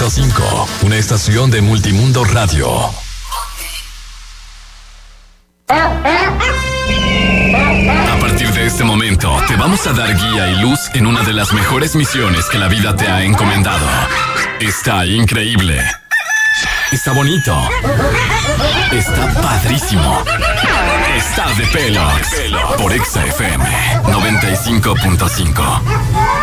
95.5, una estación de Multimundo Radio. A partir de este momento, te vamos a dar guía y luz en una de las mejores misiones que la vida te ha encomendado. Está increíble. Está bonito. Está padrísimo. Está de pelos. Por Exa FM 95.5.